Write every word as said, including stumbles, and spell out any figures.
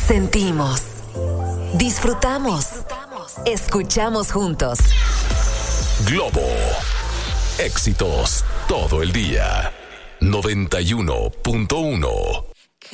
Sentimos, disfrutamos, escuchamos juntos. Globo. Éxitos todo el día. noventa y uno punto uno.